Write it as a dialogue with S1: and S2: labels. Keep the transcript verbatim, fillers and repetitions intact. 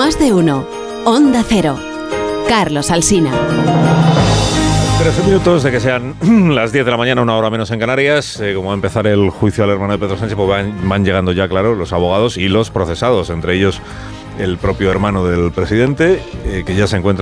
S1: Más de uno. Onda Cero. Carlos Alsina.
S2: trece minutos de que sean las diez de la mañana, una hora menos en Canarias. Eh, como va a empezar el juicio al hermano de Pedro Sánchez, pues van, van llegando ya, claro, los abogados y los procesados, entre ellos el propio hermano del presidente, eh, que ya se encuentra